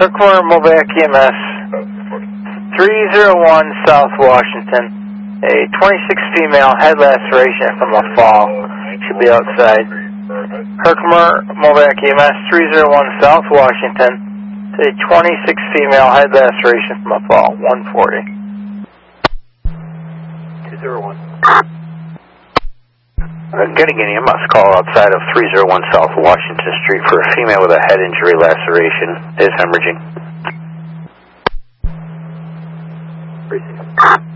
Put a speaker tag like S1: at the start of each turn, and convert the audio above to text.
S1: Herkimer Movac EMS, 301 South Washington. A 26 female head laceration from a fall. Should be outside. Herkimer Movac EMS, 301 South Washington. A 26 female head laceration from a fall. 140.
S2: 201. Getting an EMS call outside of 301 South Washington Street for a female with a head injury laceration. Is hemorrhaging.